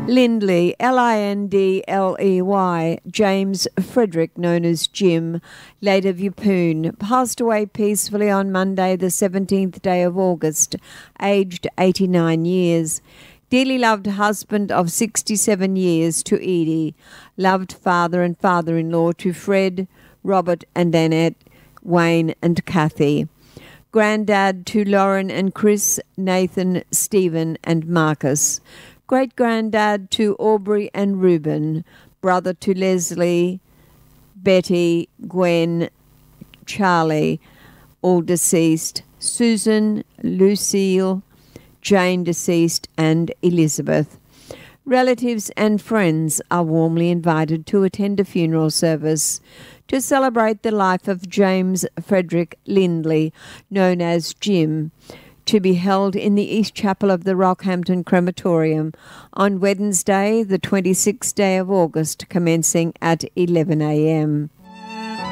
Lindley, Lindley, James Frederick, known as Jim, late of Yeppoon, passed away peacefully on Monday, the 17th day of August, aged 89 years. Dearly loved husband of 67 years to Edie, loved father and father-in-law to Fred, Robert and Annette, Wayne and Kathy. Granddad to Lauren and Chris, Nathan, Stephen and Marcus. Great-granddad to Aubrey and Reuben. Brother to Leslie, Betty, Gwen, Charlie, all deceased. Susan, Lucille, Jane deceased, and Elizabeth. Relatives and friends are warmly invited to attend a funeral service to celebrate the life of James Frederick Lindley, known as Jim, to be held in the East Chapel of the Rockhampton Crematorium on Wednesday, the 26th day of August, commencing at 11 a.m.